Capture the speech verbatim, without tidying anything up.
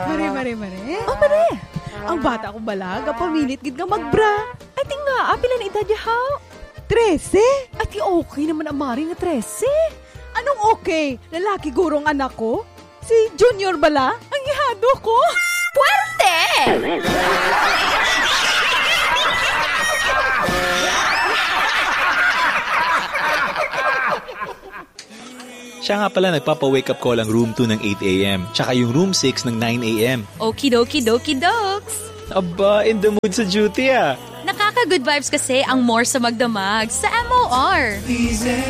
Mare, mare, mare. Oh, mare. Ang bata ko balag, pamilit gid nga magbra. Ay, ting nga, apilan edad yahaw. Trese? Ay, ti okay naman ang mari nga trese. Anong okay? Lalaki gurong anak ko? Si Junior bala? Ang ihado ko? Puwerte! Siya nga pala nagpapa-wake up call ang room two ng eight a.m. Tsaka yung room six ng nine a.m. Okidoki doki dokes. Aba, in the mood sa duty ah. Nakaka-good vibes kasi ang more sa magdamag sa M O R.